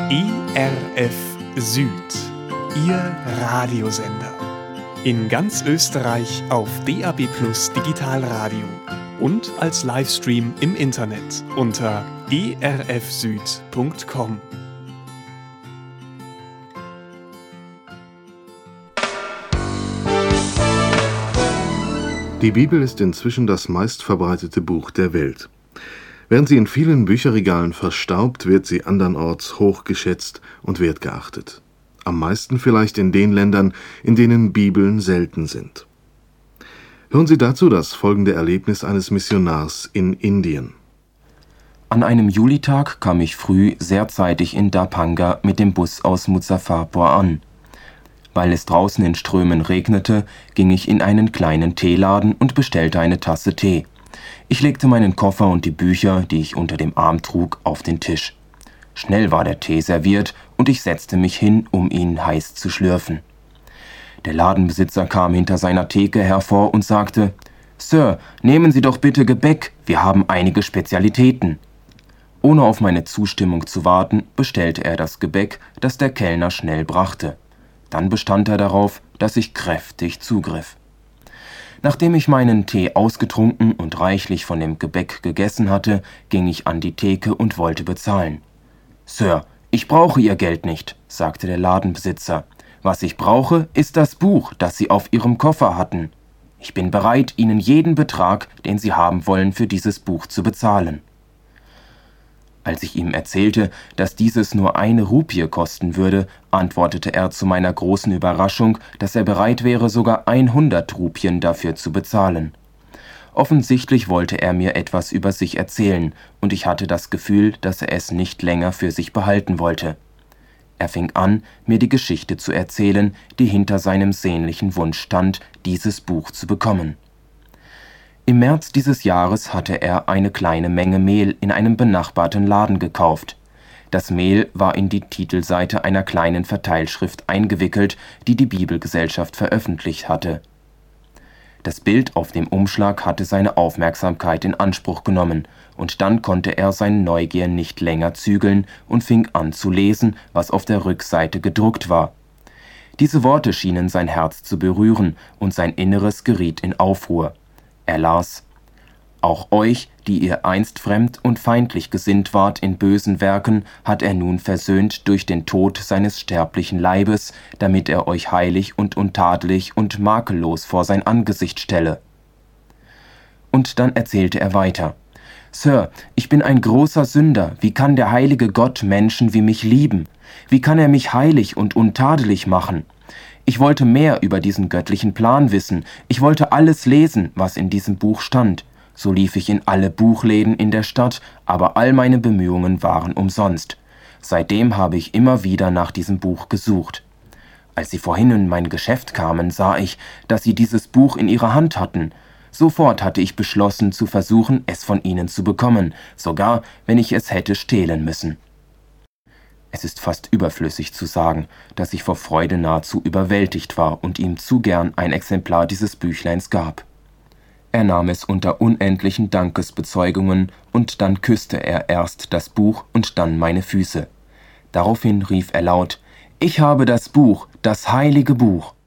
ERF Süd, Ihr Radiosender. In ganz Österreich auf DAB+ Digitalradio und als Livestream im Internet unter erfsüd.com. Die Bibel ist inzwischen das meistverbreitete Buch der Welt. Während sie in vielen Bücherregalen verstaubt, wird sie andernorts hochgeschätzt und wertgeachtet. Am meisten vielleicht in den Ländern, in denen Bibeln selten sind. Hören Sie dazu das folgende Erlebnis eines Missionars in Indien. An einem Julitag kam ich früh sehr zeitig in Darbhanga mit dem Bus aus Muzaffarpur an. Weil es draußen in Strömen regnete, ging ich in einen kleinen Teeladen und bestellte eine Tasse Tee. Ich legte meinen Koffer und die Bücher, die ich unter dem Arm trug, auf den Tisch. Schnell war der Tee serviert und ich setzte mich hin, um ihn heiß zu schlürfen. Der Ladenbesitzer kam hinter seiner Theke hervor und sagte: »Sir, nehmen Sie doch bitte Gebäck, wir haben einige Spezialitäten.« Ohne auf meine Zustimmung zu warten, bestellte er das Gebäck, das der Kellner schnell brachte. Dann bestand er darauf, dass ich kräftig zugriff. Nachdem ich meinen Tee ausgetrunken und reichlich von dem Gebäck gegessen hatte, ging ich an die Theke und wollte bezahlen. »Sir, ich brauche Ihr Geld nicht«, sagte der Ladenbesitzer. »Was ich brauche, ist das Buch, das Sie auf Ihrem Koffer hatten. Ich bin bereit, Ihnen jeden Betrag, den Sie haben wollen, für dieses Buch zu bezahlen.« Als ich ihm erzählte, dass dieses nur 1 Rupie kosten würde, antwortete er zu meiner großen Überraschung, dass er bereit wäre, sogar 100 Rupien dafür zu bezahlen. Offensichtlich wollte er mir etwas über sich erzählen, und ich hatte das Gefühl, dass er es nicht länger für sich behalten wollte. Er fing an, mir die Geschichte zu erzählen, die hinter seinem sehnlichen Wunsch stand, dieses Buch zu bekommen. Im März dieses Jahres hatte er eine kleine Menge Mehl in einem benachbarten Laden gekauft. Das Mehl war in die Titelseite einer kleinen Verteilschrift eingewickelt, die die Bibelgesellschaft veröffentlicht hatte. Das Bild auf dem Umschlag hatte seine Aufmerksamkeit in Anspruch genommen, und dann konnte er seine Neugier nicht länger zügeln und fing an zu lesen, was auf der Rückseite gedruckt war. Diese Worte schienen sein Herz zu berühren, und sein Inneres geriet in Aufruhr. Er las: »Auch euch, die ihr einst fremd und feindlich gesinnt wart in bösen Werken, hat er nun versöhnt durch den Tod seines sterblichen Leibes, damit er euch heilig und untadelig und makellos vor sein Angesicht stelle.« Und dann erzählte er weiter: »Sir, ich bin ein großer Sünder. Wie kann der heilige Gott Menschen wie mich lieben? Wie kann er mich heilig und untadelig machen? Ich wollte mehr über diesen göttlichen Plan wissen. Ich wollte alles lesen, was in diesem Buch stand. So lief ich in alle Buchläden in der Stadt, aber all meine Bemühungen waren umsonst. Seitdem habe ich immer wieder nach diesem Buch gesucht. Als Sie vorhin in mein Geschäft kamen, sah ich, dass Sie dieses Buch in Ihrer Hand hatten. Sofort hatte ich beschlossen, zu versuchen, es von Ihnen zu bekommen, sogar wenn ich es hätte stehlen müssen.« Es ist fast überflüssig zu sagen, dass ich vor Freude nahezu überwältigt war und ihm zu gern ein Exemplar dieses Büchleins gab. Er nahm es unter unendlichen Dankesbezeugungen, und dann küsste er erst das Buch und dann meine Füße. Daraufhin rief er laut: »Ich habe das Buch, das heilige Buch!«